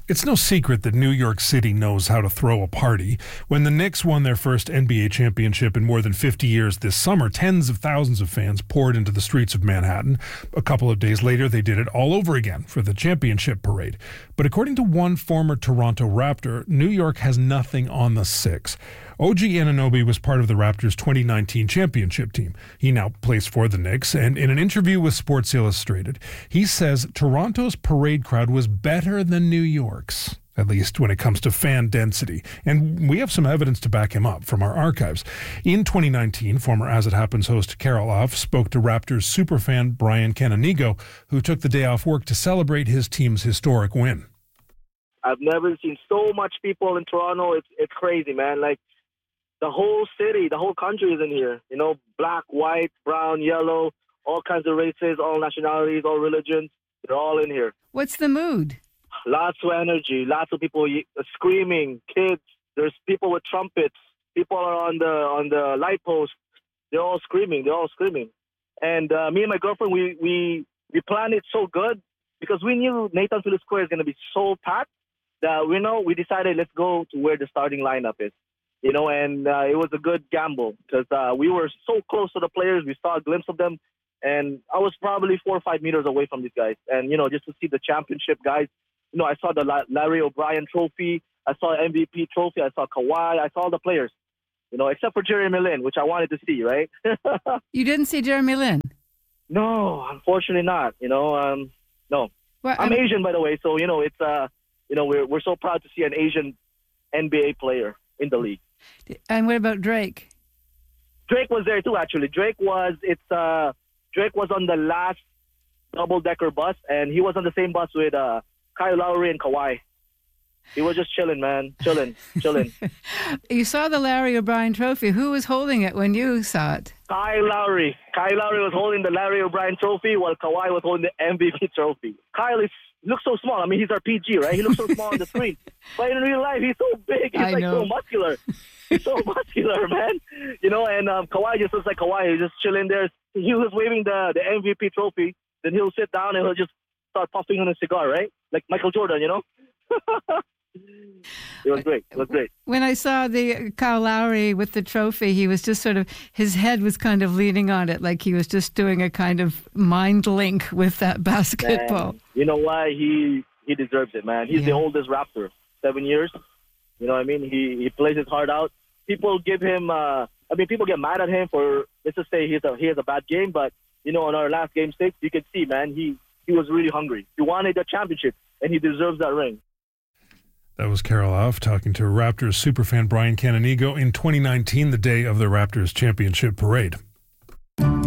It's no secret that New York City knows how to throw a party. When the Knicks won their first NBA championship in more than 50 years this summer, tens of thousands of fans poured into the streets of Manhattan. A couple of days later, they did it all over again for the championship parade. But according to one former Toronto Raptor, New York has nothing on the six. OG Anunoby was part of the Raptors' 2019 championship team. He now plays for the Knicks, and in an interview with Sports Illustrated, he says Toronto's parade crowd was better than New York's, at least when it comes to fan density. And we have some evidence to back him up from our archives. In 2019, former As It Happens host Carol Off spoke to Raptors superfan Brian Canonigo, who took the day off work to celebrate his team's historic win. I've never seen so much people in Toronto. It's crazy, man. Like, the whole city, the whole country is in here. You know, black, white, brown, yellow, all kinds of races, all nationalities, all religions. They're all in here. What's the mood? Lots of energy, lots of people screaming, kids. There's people with trumpets. People are on the light post. They're all screaming. And me and my girlfriend, we planned it so good because we knew Nathan Phillips Square is going to be so packed that we decided let's go to where the starting lineup is. You know, and it was a good gamble because we were so close to the players. We saw a glimpse of them. And I was probably 4 or 5 meters away from these guys. And, you know, just to see the championship guys, you know, I saw the Larry O'Brien trophy. I saw MVP trophy. I saw Kawhi. I saw all the players, you know, except for Jeremy Lin, which I wanted to see, right? You didn't see Jeremy Lin? No, unfortunately not. You know, no. Well, I'm Asian, by the way. So, you know, it's, you know, we're so proud to see an Asian NBA player in the league. And what about Drake? Drake was there too, actually. Drake was on the last double-decker bus, and he was on the same bus with Kyle Lowry and Kawhi. He was just chilling, man. Chilling. You saw the Larry O'Brien trophy. Who was holding it when you saw it? Kyle Lowry. Kyle Lowry was holding the Larry O'Brien trophy while Kawhi was holding the MVP trophy. Kyle looks so small. I mean, he's our PG, right? He looks so small on the screen. But in real life, he's so big. He's so muscular. He's so muscular, man. You know, and Kawhi just looks like Kawhi. He's just chilling there. He was waving the MVP trophy. Then he'll sit down and he'll just start puffing on a cigar, right? Like Michael Jordan, you know? It was great. When I saw the Kyle Lowry with the trophy, he was just sort of, his head was kind of leaning on it, like he was just doing a kind of mind link with that basketball. Man, you know why? He deserves it, man. He's the oldest Raptor, 7 years. You know what I mean? He plays his heart out. People give him, people get mad at him for, let's just say he has a bad game, but, you know, on our last game 6, you can see, man, he was really hungry. He wanted a championship, and he deserves that ring. That was Carol Off talking to Raptors superfan Brian Canonigo in 2019, the day of the Raptors championship parade.